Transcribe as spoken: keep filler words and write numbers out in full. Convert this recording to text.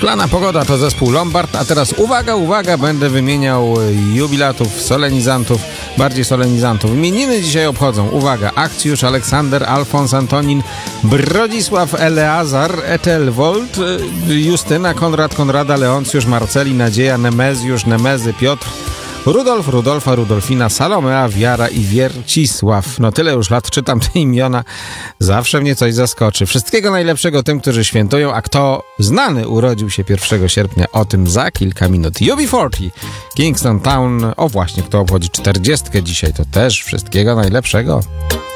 Szklana pogoda to zespół Lombard, a teraz uwaga, uwaga, będę wymieniał jubilatów, solenizantów, bardziej solenizantów. Imieniny dzisiaj obchodzą, uwaga, Akcjusz, Aleksander, Alfons, Antonin, Brodzisław, Eleazar, Etelwold, Justyna, Konrad, Konrada, Leoncjusz, Marceli, Nadzieja, Nemezjusz, Nemezy, Piotr, Rudolf, Rudolfa, Rudolfina, Salomea, Wiara i Wiercisław. No tyle już lat czytam te imiona, zawsze mnie coś zaskoczy. Wszystkiego najlepszego tym, którzy świętują, a kto znany urodził się pierwszego sierpnia, o tym za kilka minut. U B czterdzieści, Kingston Town, o właśnie, kto obchodzi czterdziestkę dzisiaj, to też wszystkiego najlepszego.